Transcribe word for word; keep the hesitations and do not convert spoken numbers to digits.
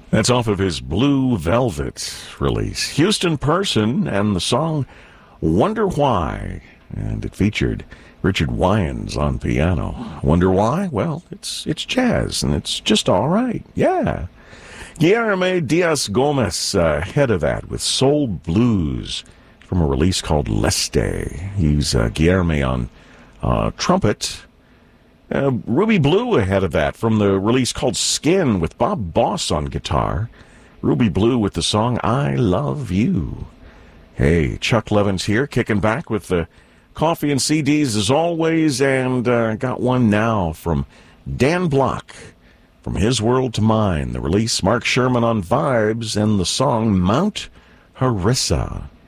That's off of his Blue Velvet release. Houston Person and the song Wonder Why. And it featured Richard Wyans on piano. Wonder why? Well, it's it's jazz, and it's just all right. Yeah. Guilherme Dias Gomes uh, ahead of that with Soul Blues from a release called Leste. He's uh, Guilherme on uh, trumpet. Uh, Ruby Blue ahead of that from the release called Skin with Bob Boss on guitar. Ruby Blue with the song I Love You. Hey, Chuck Levins here, kicking back with the coffee and C Ds as always, and uh, got one now from Dan Block. From His World to Mine, the release Mark Sherman on Vibes, and the song Mount Harissa.